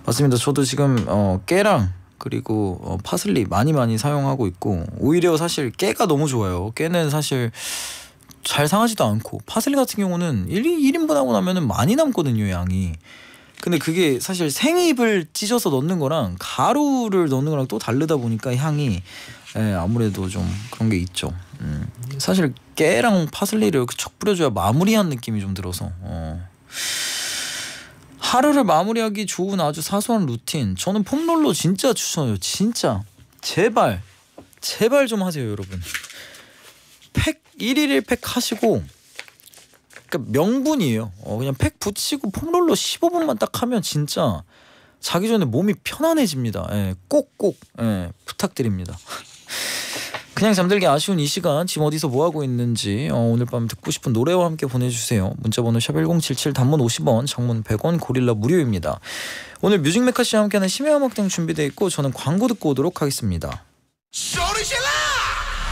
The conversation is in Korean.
맞습니다. 저도 지금 깨랑 그리고 파슬리 많이 사용하고 있고, 오히려 사실 깨가 너무 좋아요. 깨는 사실 잘 상하지도 않고, 파슬리 같은 경우는 1인분 하고 나면은 많이 남거든요, 양이. 근데 그게 사실 생잎을 찢어서 넣는 거랑 가루를 넣는 거랑 또 다르다 보니까 향이 아무래도 좀 그런 게 있죠. 사실 깨랑 파슬리를 이렇게 척 뿌려줘야 마무리한 느낌이 좀 들어서 하루를 마무리하기 좋은 아주 사소한 루틴, 저는 폼롤러 진짜 추천해요. 진짜 제발 좀 하세요, 여러분. 팩 1일 1팩 하시고, 그러니까 명분이에요. 그냥 팩 붙이고 폼롤러 15분만 딱 하면 진짜 자기 전에 몸이 편안해집니다. 꼭꼭 부탁드립니다. 그냥 잠들기 아쉬운 이 시간 지금 어디서 뭐하고 있는지 오늘 밤 듣고 싶은 노래와 함께 보내주세요. 문자번호 샵1077, 단문 50원, 장문 100원, 고릴라 무료입니다. 오늘 뮤직메카 씨와 함께하는 심야음악 등 준비되어 있고, 저는 광고 듣고 오도록 하겠습니다.